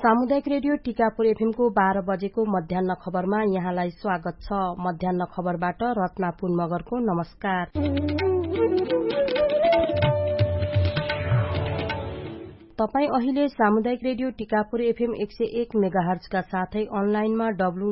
सामुदायिक रेडियो टिकापुर एफएमको 12 बजेको मध्याह्न खबरमा यहाँलाई स्वागत छ। मध्याह्न खबरबाट रत्ना पुन मगरको नमस्कार। तपाई अहिले सामुदायिक रेडियो टिकापुर एफएम 101 मेगाहर्ज का साथै अनलाइनमा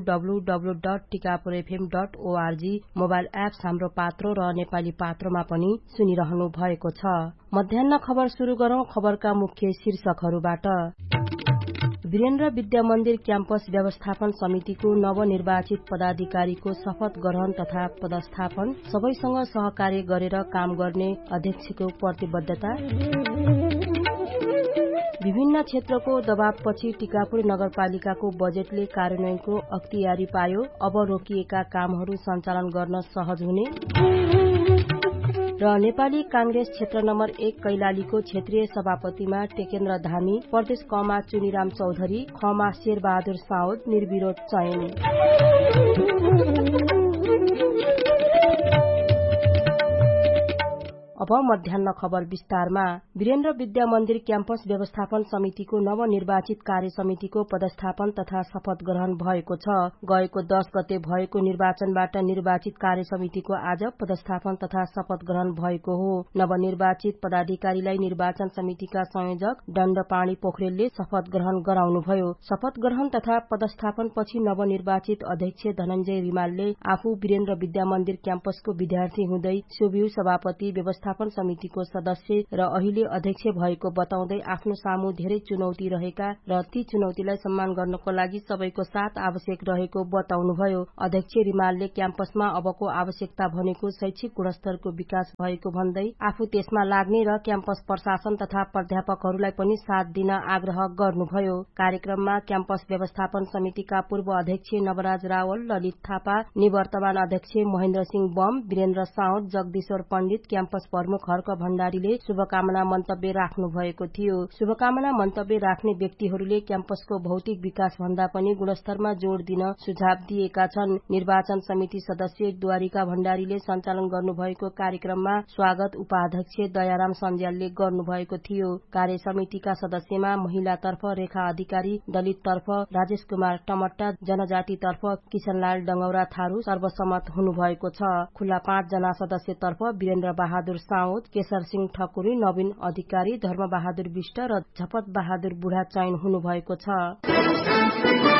www.tikapurfm.org मोबाइल एप्स हाम्रो पात्रो र नेपाली पात्रोमा पनि सुनिरहनु भएको छ। मध्याह्न खबर शुरू गरौं। खबरका मुख्य शीर्षकहरूबाट। वीरेन्द्र विद्या मन्दिर क्याम्पस व्यवस्थापन समितिको नवनिर्वाचित पदाधिकारीको शपथ ग्रहण तथा पदस्थापन, सबैसँग सहकार्य गरेर काम गर्ने अध्यक्षको प्रतिबद्धता। विभिन्न क्षेत्रको दबावपछि टिकापुर नगरपालिकाको बजेटले कार्यान्वयनको अख्तियारी पायो, अब रोकिएका कामहरू सञ्चालन गर्न सहज हुने। र नेपाली कांग्रेस क्षेत्र नम्बर 1 कैलालीको क्षेत्रीय सभापतिमा टेकेन्द्र धामी, प्रदेश कमा चुनिराम चौधरी, खमा शेरबहादुर साउद निर्विरोध चयन। अब मध्याह्न खबर विस्तारमा। वीरेन्द्र विद्या मन्दिर क्याम्पस व्यवस्थापन समितिको नवनिर्वाचित कार्य समितिको पदस्थापन तथा शपथ ग्रहण भएको छ। गएको 10 गते भएको निर्वाचनबाट निर्वाचित कार्य समितिको आज पदस्थापन तथा शपथ ग्रहण भएको हो। नवनिर्वाचित पदाधिकारीलाई निर्वाचन समितिका संयोजक दण्डपाणी पोखरेलले शपथ ग्रहण गराउनुभयो। शपथ ग्रहण तथा पदस्थापन पछि नवनिर्वाचित अध्यक्ष धनञ्जय रिमालले आफू वीरेन्द्र विद्या मन्दिर क्याम्पसको विद्यार्थी हुँदै सोभियु सभापति व्यवस्थापन समितिको सदस्य र अहिले अध्यक्ष भएको बताउँदै आफ्नो सामु धेरै चुनौती रहेका र ती चुनौतीलाई सम्मान गर्नको लागि सबैको साथ आवश्यक रहेको बताउनुभयो। अध्यक्ष रिमालले क्याम्पसमा अबको आवश्यकता भनेको शैक्षिक गुणस्तरको विकास भएको भन्दै आफू त्यसमा लाग्ने र क्याम्पस प्रशासन तथा प्राध्यापकहरूलाई पनि साथ दिन आग्रह गर्नुभयो। कार्यक्रममा क्याम्पस व्यवस्थापन समितिका पूर्व अध्यक्ष नवराज रावल, ललित थापा, निवर्तमान अध्यक्ष महेन्द्र सिंह बम, वीरेन्द्र साउद, जगदीश्वर पण्डित, क्याम्पस प्रमुख हर्क भण्डारीले शुभकामना मन्तव्य राख्नु भएको थियो। शुभकामना मन्तव्य राख्ने व्यक्तिहरूले क्याम्पसको भौतिक विकास भन्दा पनि गुणस्तरमा जोड़ दिन सुझाव दिएका छन्। निर्वाचन समिति सदस्य द्वारिका भण्डारीले सञ्चालन गर्नुभएको कार्यक्रममा स्वागत उपाध्यक्ष दयाराम सञ्ज्यालले गर्नुभएको थियो। कार्य समितिका सदस्यमा महिलातर्फ रेखा अधिकारी, दलिततर्फ राजेश कुमार टमट्टा, जनजातितर्फ किशनलाल डंगौरा थारू सर्वसम्मत हुनुभएको छ। खुल्ला 5 जना सदस्यतर्फ वीरेन्द्र बहादुर साउद, केशर सिंह ठकुरी, नवीन अधिकारी, धर्म बहादुर विष्ट र झपत बहादुर बुढा चयन हुनुभएको छ।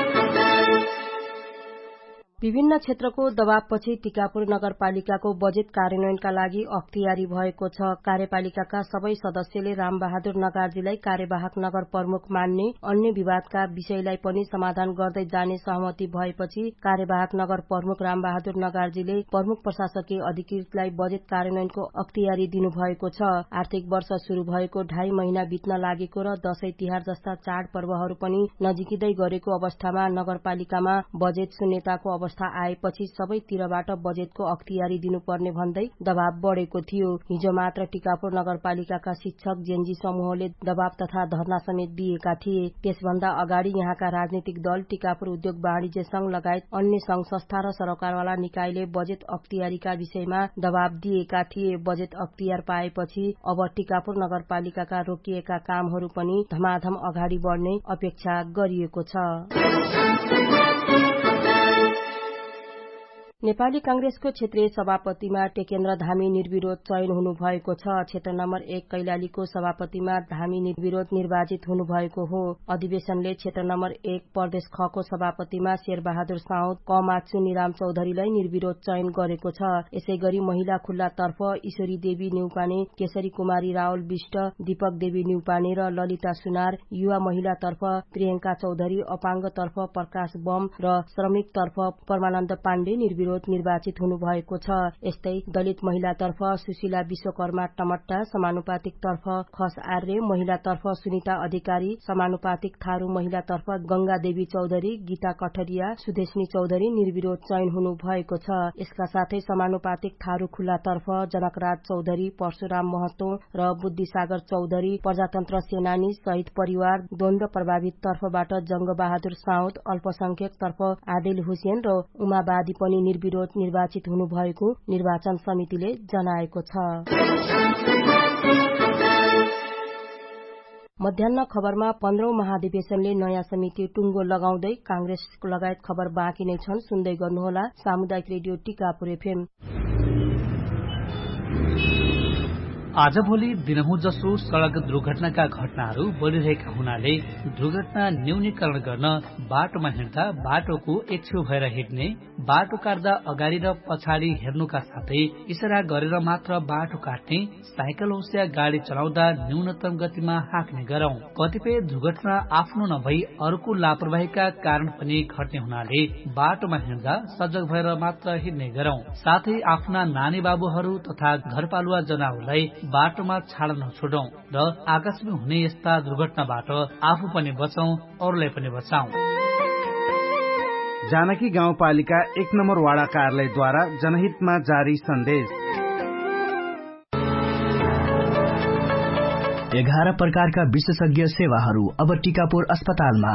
विभिन्न क्षेत्रको दबावपछि टिकापुर नगरपालिकाको बजेट कार्यान्वयनका लागि अख्तियारी भएको छ। कार्यपालिकाका सबै सदस्यले रामबहादुर नगार्जीलाई कार्यवाहक नगर प्रमुख मान्ने, अन्य विवादका विषयलाई पनि समाधान गर्दै जाने सहमति भएपछि कार्यवाहक नगर प्रमुख रामबहादुर नगार्जीले प्रमुख प्रशासकीय अधिकृतलाई बजेट कार्यान्वयनको अख्तियारी दिनुभएको छ। आर्थिक वर्ष शुरू भएको 2.5 महिना बित्न लागेको र दशैं तिहार जस्ता चाडपर्वहरू पनि नजिकिँदै गरेको अवस्थामा नगरपालिकामा बजेट शून्यताको अवस्था आएपछि सबैतिरबाट बजेटको अख्तियारी दिनुपर्ने भन्दै दबाव बढेको थियो। हिजो मात्र टिकापुर नगरपालिकाका शिक्षक जेनजी समूहले दबाव तथा धरना समेत दिएका थिए। त्यसभन्दा अगाडि यहाँका राजनीतिक दल, टिकापुर उद्योग वाणिज्य संघ लगायत अन्य संघ संस्था र सरकारवाला निकायले बजेट अख्तियारीका विषयमा दबाव दिएका थिए। बजेट अख्तियार पाएपछि अब टिकापुर नगरपालिकाका रोकिएका कामहरू पनि धमाधम अगाडि बढ्ने अपेक्षा गरिएको छ। नेपाली कांग्रेसको क्षेत्रीय सभापतिमा टेकेन्द्र धामी निर्विरोध चयन हुनुभएको छ। क्षेत्र नम्बर 1 कैलालीको सभापतिमा धामी निर्विरोध निर्वाचित हुनुभएको हो। अधिवेशनले क्षेत्र नम्बर 1 प्रदेश ख को सभापतिमा शेरबहादुर साउद, कमा चुनिराम चौधरीलाई निर्विरोध चयन गरेको छ। यसैगरी महिला खुल्लातर्फ ईश्वरी देवी न्युपाने, केशरी कुमारी रावल विष्ट, दीपक देवी न्युपाने र ललिता सुनार, युवा महिलातर्फ प्रियंका चौधरी, अपाङ्गतर्फ प्रकाश बम र श्रमिकतर्फ परमानन्द पाण्डे निर्विरोध निर्वाचित हुनुभएको छ। यस्तै दलित महिलातर्फ सुशीला विश्वकर्मा टमट्टा, समानुपातिक तर्फ खस आर्य, महिलातर्फ सुनिता अधिकारी, समानुपातिक थारू महिलातर्फ गंगा देवी चौधरी, गीता कठरिया, सुदेशनी चौधरी निर्विरोध चयन हुनुभएको छ। यसका साथै समानुपातिक थारू खुल्लातर्फ जनकराज चौधरी, परशुराम महतो र बुद्धिसागर चौधरी, प्रजातन्त्र सेनानी, शहीद परिवार, द्वन्द्व प्रभावित तर्फबाट जंग बहादुर साउद, अल्पसंख्यक तर्फ आदिल हुसेन र उमावादी पनि निर्विरोध निर्वाचित हुनुभएको निर्वाचन समितिले जनाएको छ। मध्याह्न खबरमा 15औं महाधिवेशनले नयाँ समिति टुङ्गो लगाउँदै कांग्रेस लगायत खबर बाँकी नै छन्। सुन्दै गर्नुहोला सामुदायिक रेडियो टिकापुर एफएम। आजभोलि दिनहुँ जसो सड़क दुर्घटनाका घटनाहरू बढ़िरहेका हुनाले दुर्घटना न्यूनीकरण गर्न बाटोमा हिँड्दा बाटोको एक छेउ भएर हिँड्ने, बाटो काट्दा अगाडि र पछाडि हेर्नुका साथै इशारा गरेर मात्र बाटो काट्ने, साइकल होस् या गाडी चलाउँदा न्यूनतम गतिमा हाँक्ने गरौं। कतिपय दुर्घटना आफ्नो नभई अरूको लापरवाहीका कारण पनि घट्ने हुनाले बाटोमा हिँड्दा सजग भएर मात्र हिँड्ने गरौं। साथै आफ्ना नानी बाबुहरू तथा घरपालुवा जनावरलाई बाटोमा छाड्न नछोडौं र आकस्मिक हुने यस्ता दुर्घटनाबाट आफू पनि बचौं, अरूलाई पनि बचाउँ। जानकी गाउँपालिका 1 नम्बर वाडा कार्यालयद्वारा जनहितमा जारी सन्देश। 11 प्रकारका विशेषज्ञ सेवाहरू अब टिकापुर अस्पतालमा।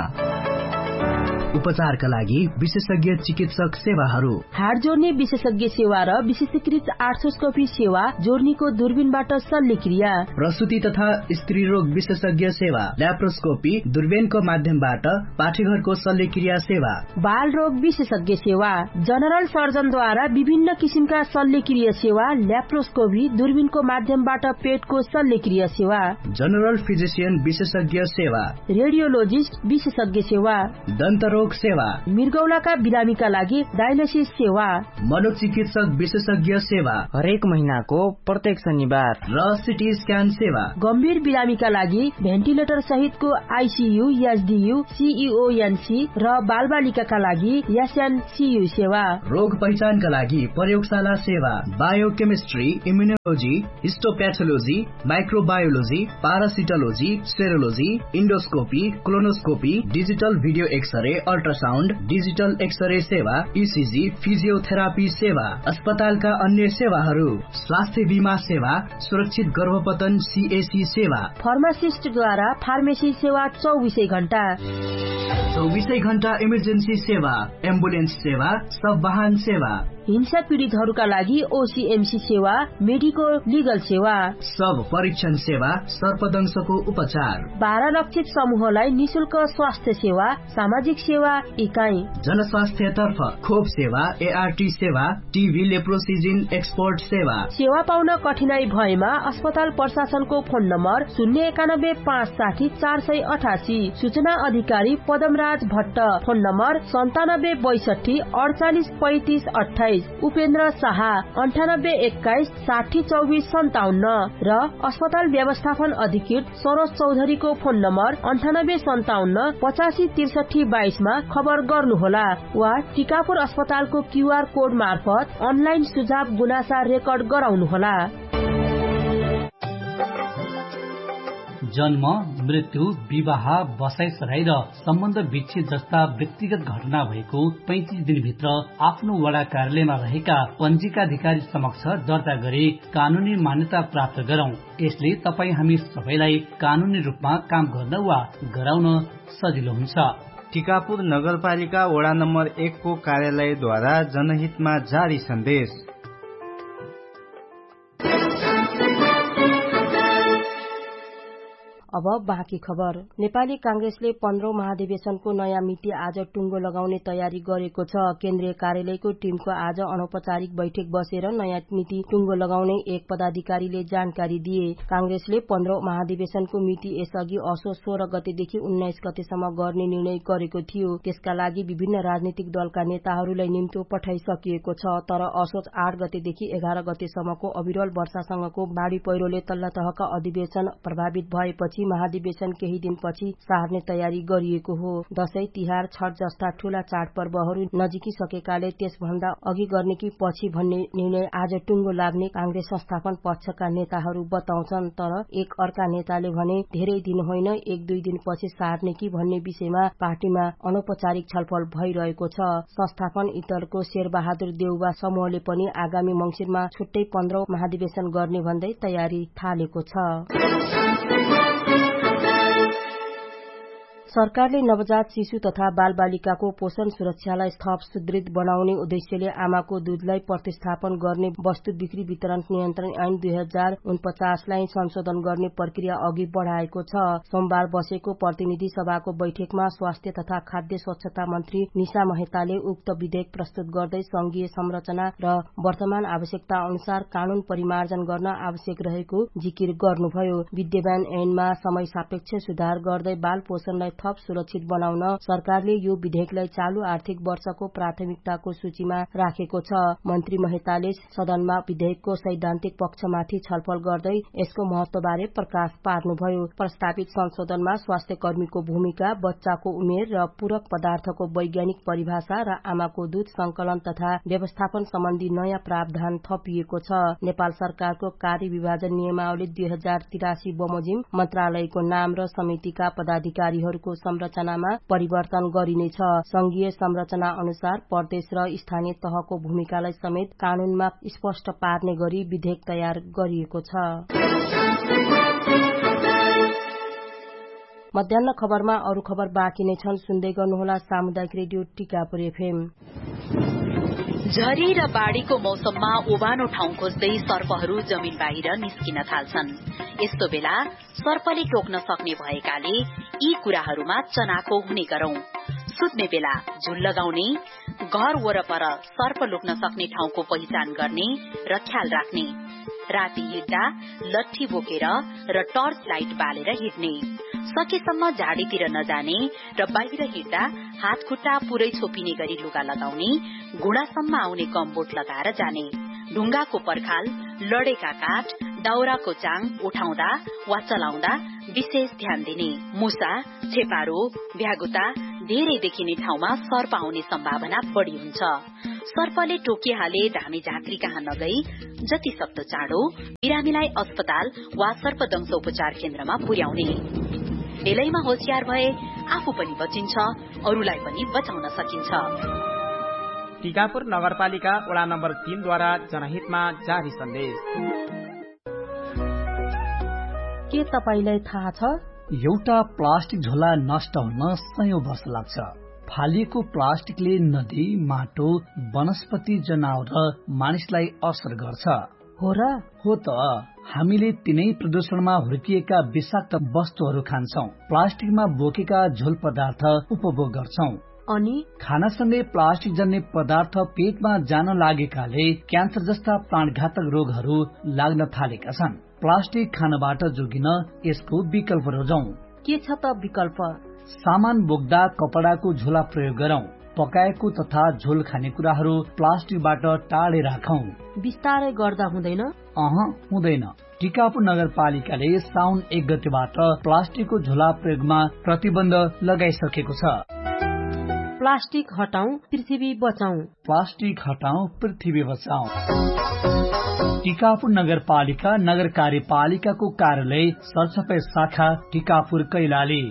उपचारका लागि विशेषज्ञ चिकित्सक सेवाहरू, हाड जोड्ने विशेषज्ञ सेवा र विशेषीकृत आर्थोस्कोपी सेवा, जोर्नीको दूरबीनबाट शल्यक्रिया, प्रसुति तथा स्त्री रोग विशेषज्ञ सेवा, ल्याप्रोस्कोपी दूरबीनको माध्यमबाट पाठेघरको शल्यक्रिया सेवा, बाल रोग विशेषज्ञ सेवा, जनरल सर्जनद्वारा विभिन्न किसिमका शल्यक्रिया सेवा, ल्याप्रोस्कोपी दूरबीनको माध्यमबाट पेटको शल्यक्रिया सेवा, जनरल फिजिशियन विशेषज्ञ सेवा, रेडियोलोजिस्ट विशेषज्ञ सेवा, दन्तरोग सेवा, मृगौलाका बिरामीका लागि डायलिसिस सेवा, मनोचिकित्सक विशेषज्ञ सेवा हरेक महिनाको प्रत्येक शनिबार, र सिटी स्क्यान सेवा, गम्भीर बिरामीका लागि भेन्टिलेटर सहितको आईसीयू, एसडीयू, सीईओएनसी र बालबालिकाका लागि एसएनसीयू सेवा, रोग पहिचानका लागि प्रयोगशाला सेवा, biochemistry, immunology, हिस्टोप्याथोलोजी, microbiology, पारासिटोलोजी, सेरोलोजी, endoscopy, colonoscopy, digital video x-ray, ultrasound, digital x-ray सेवा, ईसीजी, फिजियोथेरापी सेवा, अस्पतालका अन्य सेवाहरू, स्वास्थ्य बीमा सेवा, सुरक्षित गर्भपतन सीएसी सेवा, फार्मासिस्टद्वारा फार्मेसी सेवा 24 घण्टा, 24 घण्टा इमर्जेन्सी सेवा, एम्बुलेन्स सेवा, सब वाहन सेवा, हिंसा पीड़ितहरूका लागि ओसीएमसी सेवा, मेडिको लिगल सेवा, सब परीक्षण सेवा, सर्पदंशको उपचार, 12 लक्षित समूहलाई निशुल्क स्वास्थ्य सेवा, सामाजिक सेवा इकाइ, जनस्वास्थ्य तर्फ खोप सेवा, एआरटी सेवा, टीबी लेप्रोसिजिन एक्सपोर्ट सेवा। सेवा पाउन कठिनाई भएमा अस्पताल प्रशासनको फोन नम्बर 091 560 488, सूचना अधिकारी पदमराज भट्ट, फोन नम्बर 97 62 48 35 28, उपेन्द्र शाह 98 21 60 24 57 र अस्पताल व्यवस्थापन अधिकृत सरोज चौधरीको फोन नम्बर 98 57 85 63 22 मा खबर गर्नुहोला वा टिकापुर अस्पतालको क्यूआर कोड मार्फत अनलाइन सुझाव गुनासा रेकर्ड गराउनुहोला। जन्म, मृत्यु, विवाह, बसाइसराई र सम्बन्ध विच्छेद जस्ता व्यक्तिगत घटना भएको 35 दिनभित्र आफ्नो वडा कार्यालयमा रहेका पञ्जीकाधिकारी समक्ष दर्ता गरी कानूनी मान्यता प्राप्त गरौं। यसले तपाई हामी सबैलाई कानूनी रूपमा काम गर्न वा गराउन सजिलो हुन्छ। टिकापुर नगरपालिका वडा नम्बर 1 को कार्यालयद्वारा जनहितमा जारी सन्देश। अब बाँकी खबर। नेपाली कांग्रेसले 15औं महाधिवेशनको नयाँ मिति आज टुङ्गो लगाउने तयारी गरेको छ। केन्द्रीय कार्यालयको टीमको आज अनौपचारिक बैठक बसेर नयाँ मिति टुङ्गो लगाउने एक पदाधिकारीले जानकारी दिए। कांग्रेसले 15औं महाधिवेशनको मिति यसअघि असोज 16 गतेदेखि 19 गतेसम्म गर्ने निर्णय गरेको थियो। त्यसका लागि विभिन्न राजनीतिक दलका नेताहरूलाई निम्तो पठाइसकिएको छ। तर असोज 8 गतेदेखि 11 गतेसम्मको अविरल वर्षासँगको बाढ़ी पहिरोले तल्ला तहका अधिवेशन प्रभावित भएपछि महाधिवेशन केही दिनपछि सार्ने तयारी गरिएको हो। दशैं, तिहार, छठ जस्ता ठूला चाडपर्वहरू नजिकिसकेकाले त्यसभन्दा अघि गर्ने कि पछि भन्ने निर्णय आज टुङ्गो लाग्ने कांग्रेस संस्थापन पक्षका नेताहरू बताउँछन्। तर एक अर्का नेताले भने धेरै दिन होइन, 1-2 दिनपछि सार्ने कि भन्ने विषयमा पार्टीमा अनौपचारिक छलफल भइरहेको छ। संस्थापन इतरको शेरबहादुर देउवा समूहले पनि आगामी मंसिरमा छुट्टै 15औं महाधिवेशन गर्ने भन्दै तयारी थालेको छ। सरकारले नवजात शिशु तथा बालबालिकाको पोषण सुरक्षालाई थप सुदृढ बनाउने उद्देश्यले आमाको दूधलाई प्रतिस्थापन गर्ने वस्तु बिक्री वितरण नियन्त्रण ऐन 2049 लाई संशोधन गर्ने प्रक्रिया अघि बढ़ाएको छ। सोमबार बसेको प्रतिनिधि सभाको बैठकमा स्वास्थ्य तथा खाद्य स्वच्छता मन्त्री निशा मेहताले उक्त विधेयक प्रस्तुत गर्दै संघीय संरचना र वर्तमान आवश्यकता अनुसार कानून परिमार्जन गर्न आवश्यक रहेको जिकिर गर्नुभयो। विद्यमान ऐनमा समय सापेक्ष सुधार गर्दै बाल पोषणलाई थप सुरक्षित बनाउन सरकारले यो विधेयकलाई चालू आर्थिक वर्षको प्राथमिकताको सूचीमा राखेको छ। मन्त्री मेहताले सदनमा विधेयकको सैद्धान्तिक पक्षमाथि छलफल गर्दै यसको महत्वबारे प्रकाश पार्नुभयो। प्रस्तावित संशोधनमा स्वास्थ्य कर्मीको भूमिका, बच्चाको उमेर र पूरक पदार्थको वैज्ञानिक परिभाषा र आमाको दूध संकलन तथा व्यवस्थापन सम्बन्धी नयाँ प्रावधान थपिएको छ। नेपाल सरकारको कार्य विभाजन नियमावली 2083 बमोजिम मन्त्रालयको नाम र समितिका पदाधिकारीहरूको संरचनामा परिवर्तन गरिनेछ। संघीय संरचना अनुसार प्रदेश र स्थानीय तहको भूमिकालाई समेत कानूनमा स्पष्ट पार्ने गरी विधेयक तयार गरिएको छ। मध्याह्न खबरमा अरू खबर बाँकी नै छन्, सुन्दै गर्नुहोला सामुदायिक रेडियो टिकापुर FM। झरी र बाढ़ीको मौसममा ओबानो ठाउँ खोज्दै सर्पहरू जमिन बाहिर निस्किन थाल्छन्। यस्तो बेला सर्पले टोक्न सक्ने भएकाले यी कुराहरूमा चनाखो हुने गरौं। सुत्ने बेला झुल लगाउने, घर वरपर सर्प लुक्न सक्ने ठाउँको पहिचान गर्ने र ख्याल राख्ने। राति हिँड्दा लट्ठी बोकेर र टर्च लाइट बालेर हिँड्ने। सकेसम्म झाडीतिर नजाने र बाहिर हिँड्दा हात खुट्टा पुरै छोपिने गरी लुगा लगाउने। घुँडासम्म आउने गमबोट लगाएर जाने। ढुङ्गाको पर्खाल, लडेका काठ, दाउराको चाङ उठाउँदा वा चलाउँदा विशेष ध्यान दिने। मुसा, छेपारो, भ्यागुता धेरै देखिने ठाउँमा सर्प आउने सम्भावना बढ़ी हुन्छ। सर्पले टोकिहाले धामी झाँक्री कहाँ नगई जति सक्दो चाँडो बिरामीलाई अस्पताल वा सर्पदंश उपचार केन्द्रमा पुर्याउने। बेलैमा होशियार भए आफू पनि बचिन्छ, अरूलाई पनि बचाउन सकिन्छ। टिकापुर नगरपालिका वडा नम्बर 3 द्वारा जनहितमा जारी सन्देश। के तपाईलाई थाहा छ? एउटा प्लास्टिक झोला नष्ट हुन सयौं वर्ष लाग्छ। फालिएको प्लास्टिकले नदी, माटो, वनस्पति, जनावर र मानिसलाई असर गर्छ। हो र? हो त। हामीले तिनै प्रदूषणमा हुर्किएका विषाक्त वस्तुहरू खान्छौं। प्लास्टिकमा बोकेका झोल पदार्थ उपभोग गर्छौं। अनि खानासँगै प्लास्टिक जन्य पदार्थ पेटमा जान लागेकाले क्यान्सर जस्ता प्राणघातक रोगहरू लाग्न थालेका छन्। प्लास्टिक खानबाट जोगिन यसको विकल्प रोजौं। के छ त विकल्प? सामान बोक्दा कपडाको झोला प्रयोग गरौं। पकाएको तथा झोल खानेकुराहरू प्लास्टिकबाट टाढे राखौं। बिस्तारै गर्दा हुँदैन? हुँदैन। टिकापुर नगरपालिकाले साउन 1 गतेबाट प्लास्टिकको झोला प्रयोगमा प्रतिबन्ध लगाइसकेको छ। प्लास्टिक हटाऊ, पृथ्वी बचाऊ। प्लास्टिक हटाऊ, पृथ्वी बचाऊ। टिकापुर नगरपालिका नगर कार्यपालिकाको कार्यालय सरसफाई शाखा टिकापुर कैलाली।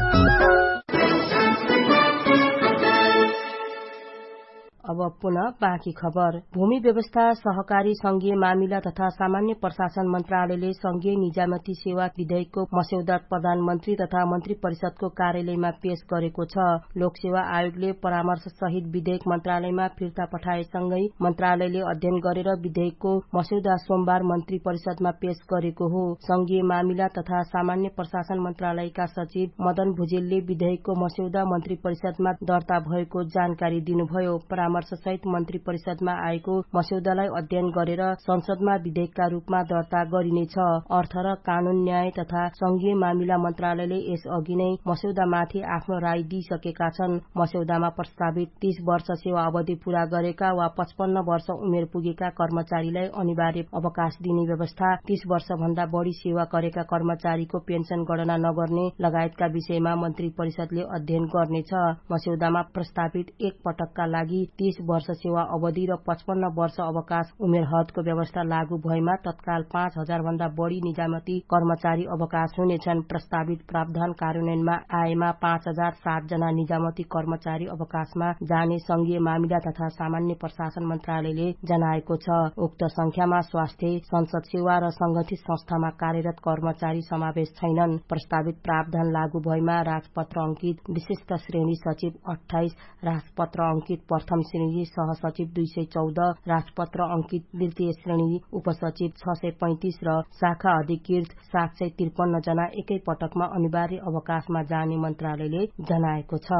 अब पुनः बाँकी खबर। भूमि व्यवस्था, सहकारी संघीय मामिला तथा सामान्य प्रशासन मन्त्रालयले संघीय निजामती सेवा विधेयकको मस्यौदा प्रधानमन्त्री तथा मन्त्री परिषदको कार्यालयमा पेश गरेको छ। लोकसेवा आयोगले परामर्श सहित विधेयक मन्त्रालयमा फिर्ता पठाएसँगै मन्त्रालयले अध्ययन गरेर विधेयकको मस्यौदा सोमबार मन्त्री परिषदमा पेश गरेको हो। संघीय मामिला तथा सामान्य प्रशासन मन्त्रालयका सचिव मदन भुजेलले विधेयकको मस्यौदा मन्त्री परिषदमा दर्ता भएको जानकारी दिनुभयो। परामर्श सहित मन्त्री परिषदमा आएको मस्यौदालाई अध्ययन गरेर संसदमा विधेयकका रूपमा दर्ता गरिनेछ। अर्थ र कानून, न्याय तथा संघीय मामिला मन्त्रालयले यस अघि नै मस्यौदामाथि आफ्नो राय दिइसकेका छन्। मस्यौदामा प्रस्तावित 30 वर्ष सेवा अवधि पूरा गरेका वा 55 वर्ष उमेर पुगेका कर्मचारीलाई अनिवार्य अवकाश दिने व्यवस्था, 30 वर्ष भन्दा बढ़ी सेवा गरेका कर्मचारीको पेन्सन गणना नगर्ने लगायतका विषयमा मन्त्री परिषदले अध्ययन गर्नेछ। मस्यौदामा प्रस्तावित एक पटकका लागि 30 वर्ष सेवा अवधि र 55 वर्ष अवकाश उमेर हदको व्यवस्था लागू भएमा तत्काल 5,000 भन्दा बढ़ी निजामती कर्मचारी अवकाश हुनेछन्। प्रस्तावित प्रावधान कार्यान्वयनमा आएमा 5,007 जना निजामती कर्मचारी अवकाशमा जाने संघीय मामिला तथा सामान्य प्रशासन मन्त्रालयले जनाएको छ। उक्त संख्यामा स्वास्थ्य, संसद सेवा र संगठित संस्थामा कार्यरत कर्मचारी समावेश छैनन्। प्रस्तावित प्रावधान लागू भएमा राजपत्र अंकित विशिष्ट श्रेणी सचिव 28, राजपत्र अंकित प्रथम श्रेणी सहसचिव 214, राजपत्र अंकित द्वितीय श्रेणी उपसचिव 635 र शाखा अधिकृत 753 जना एकै पटकमा अनिवार्य अवकाशमा जाने मन्त्रालयले जनाएको छ।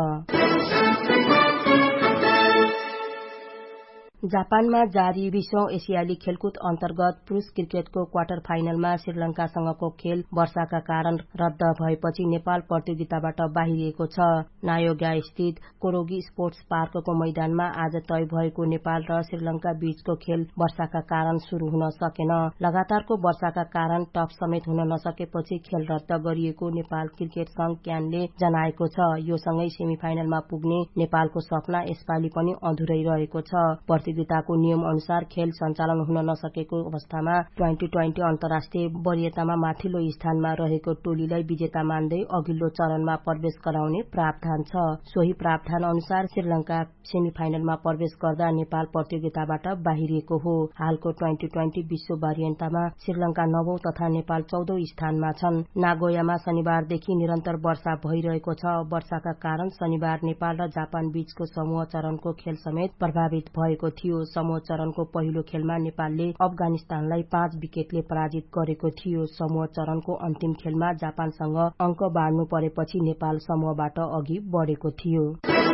जापानमा जारी 20औं एसियाली खेलकुद अन्तर्गत पुरुष क्रिकेटको क्वार्टर फाइनलमा श्रीलंकासँगको खेल वर्षाका कारण रद्द भएपछि नेपाल प्रतियोगिताबाट बाहिरिएको छ। नायोगा स्थित कोरोगी स्पोर्ट्स पार्कको मैदानमा आज तय भएको नेपाल र श्रीलंका बीचको खेल वर्षाका कारण शुरू हुन सकेन। लगातारको वर्षाका कारण टप समेत हुन नसकेपछि खेल रद्द गरिएको नेपाल क्रिकेट संघ क्यानले जनाएको छ। यो सँगै सेमिफाइनलमा पुग्ने नेपालको सपना यसपालि पनि अधुरै रहेको छ। प्रतियोगिताको नियम अनुसार खेल सञ्चालन हुन नसकेको अवस्थामा 2020 अन्तर्राष्ट्रिय वरियतामा माथिल्लो स्थानमा रहेको टोलीलाई विजेता मान्दै अघिल्लो चरणमा प्रवेश गराउने प्रावधान छ। सोही प्रावधान अनुसार श्रीलंका सेमिफाइनलमा प्रवेश गर्दा नेपाल प्रतियोगिताबाट बाहिरिएको हो। हालको 2020 विश्व वरियतामा श्रीलंका 9औं तथा नेपाल 14औं स्थानमा छन्। नागोयामा शनिबारदेखि निरन्तर वर्षा भइरहेको छ। वर्षाका कारण शनिबार नेपाल र जापान बीचको समूह चरणको खेल समेत प्रभावित भएको थियो। समूह चरणको पहिलो खेलमा नेपालले अफगानिस्तानलाई 5 विकेटले पराजित गरेको थियो। समूह चरणको अन्तिम खेलमा जापानसँग अंक बाँड्नु परेपछि नेपाल समूहबाट अघि बढ़ेको थियो।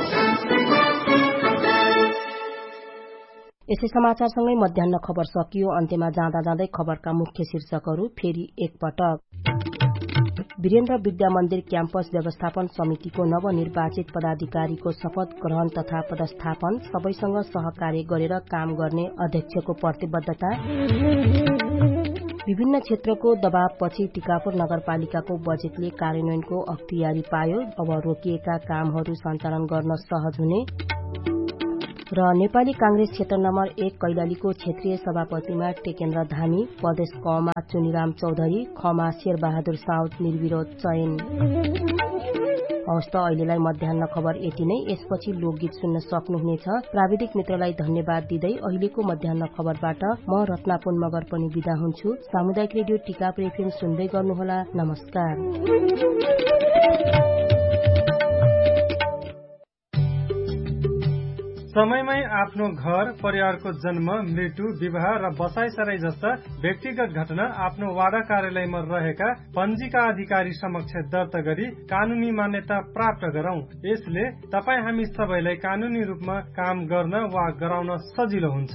यसै समाचारसँगै मध्याह्न खबर सकियो। अन्त्यमा जाँदा जाँदै खबरका मुख्य शीर्षकहरू फेरि एकपटक। वीरेन्द्र विद्या मन्दिर क्याम्पस व्यवस्थापन समितिको नवनिर्वाचित पदाधिकारीको शपथ ग्रहण तथा पदस्थापन, सबैसँग सहकार्य गरेर काम गर्ने अध्यक्षको प्रतिबद्धता। विभिन्न क्षेत्रको दबावपछि टिकापुर नगरपालिकाको बजेटले कार्यान्वयनको अख्तियारी पायो, अब रोकिएका कामहरू सञ्चालन गर्न सहज हुने। र नेपाली कांग्रेस क्षेत्र नम्बर 1 कैलालीको क्षेत्रीय सभापतिमा टेकेन्द्र धामी, प्रदेश कमा चुनिराम चौधरी, खमा शेरबहादुर साउद निर्विरोध चयन। हवस् त अहिलेलाई मध्याह्न खबर यति नै। यसपछि लोकगीत सुन्न सक्नुहुनेछ। प्राविधिक मित्रलाई धन्यवाद दिँदै अहिलेको मध्याह्न खबरबाट म रत्ना पुन मगर पनि बिदा हुन्छु। सामुदायिक रेडियो टिकापुर एफएम सुन्दै गर्नुहोला। नमस्कार। समयमै आफ्नो घर, परिवारको जन्म, मृत्यु, विवाह र बसाइसराई जस्ता व्यक्तिगत घटना आफ्नो वाडा कार्यालयमा रहेका पञ्जीका अधिकारी समक्ष दर्ता गरी कानूनी मान्यता प्राप्त गरौं। यसले तपाईँ हामी सबैलाई कानूनी रूपमा काम गर्न वा गराउन सजिलो हुन्छ।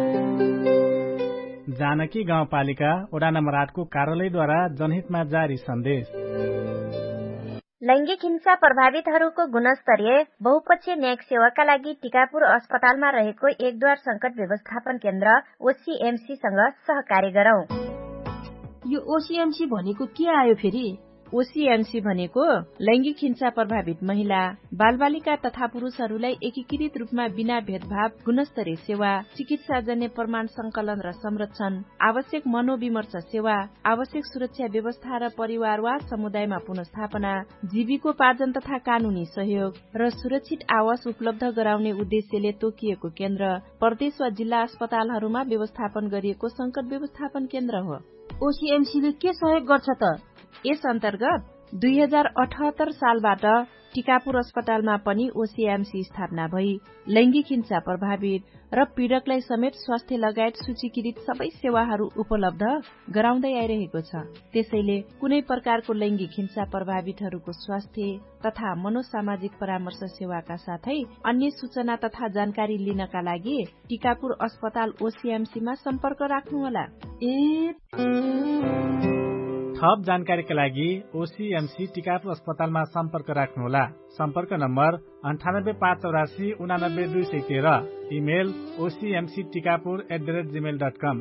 जानकी गाउँपालिका वडा नम्बर 8 को कार्यालयद्वारा जनहितमा जारी सन्देश। लैंगिक हिंसा प्रभावितहरूको गुणस्तरीय बहुपक्षीय न्यायिक सेवाका लागि टिकापुर अस्पतालमा रहेको एकद्वार संकट व्यवस्थापन केन्द्र ओसीएमसीसँग सहकार्य गरौं। यो ओसीएमसी भनेको के आयो फेरि? ओसीएमसी भनेको लैंगिक हिंसा प्रभावित महिला, बालबालिका तथा पुरुषहरूलाई एकीकृत रूपमा बिना भेदभाव गुणस्तरीय सेवा, चिकित्साजन्य प्रमाण संकलन र संरक्षण, आवश्यक मनोविमर्श सेवा, आवश्यक सुरक्षा व्यवस्था र परिवार वा समुदायमा पुनर्स्थापना, जीविकोपार्जन तथा कानूनी सहयोग र सुरक्षित आवास उपलब्ध गराउने उद्देश्यले तोकिएको केन्द्र प्रदेश वा जिल्ला अस्पतालहरूमा व्यवस्थापन गरिएको संकट व्यवस्थापन केन्द्र हो। ओसीएमसीले के सहयोग गर्छ त? यस अन्तर्गत 2078 सालबाट टिकापुर अस्पतालमा पनि ओसीएमसी स्थापना भई लैंगिक हिंसा प्रभावित र पीड़कलाई समेत स्वास्थ्य लगायत सूचीकृत सबै सेवाहरू उपलब्ध गराउँदै आइरहेको छ। त्यसैले कुनै प्रकारको लैंगिक हिंसा प्रभावितहरूको स्वास्थ्य तथा मनोसामाजिक परामर्श सेवाका साथै अन्य सूचना तथा जानकारी लिनका लागि टिकापुर अस्पताल ओसीएमसीमा सम्पर्क राख्नुहोला। थप जानकारीका लागि ओसीएमसी टिकापुर अस्पतालमा सम्पर्क राख्नुहोला। सम्पर्क number 9858489213, email ocmctikapur@gmail.com।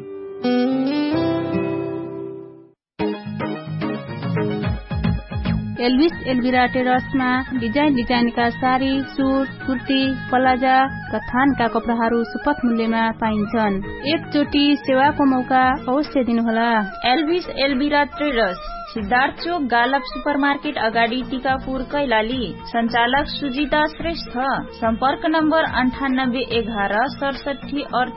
Elvis एल्भिरा टेरसमा डिजाइनका sari, suit, kurti, plaza र थानका कपडाहरू सुपथ मूल्यमा पाइन्छन्। एकचोटि सेवाको मौका अवश्य दिनुहोला। एल्भिस एल्भिरा ट्रेडर्स, सिद्धार्थ चोक, गालप सुपरमार्केट अगाडि, टीकापुर, कैलाली। सञ्चालक सुजिता श्रेष्ठ। सम्पर्क नम्बर 9811 67